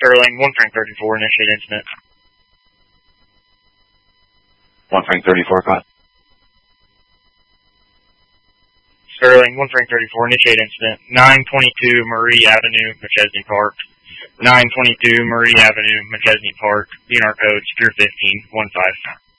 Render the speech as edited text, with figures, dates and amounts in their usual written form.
Sterling, 1 Frank 34, initiate incident. 1 Frank 34, caught. Sterling, 1 Frank 34, initiate incident. 922 Marie Avenue, McChesney Park. 922 Marie Avenue, McChesney Park. DNR code, Secure 15, 15.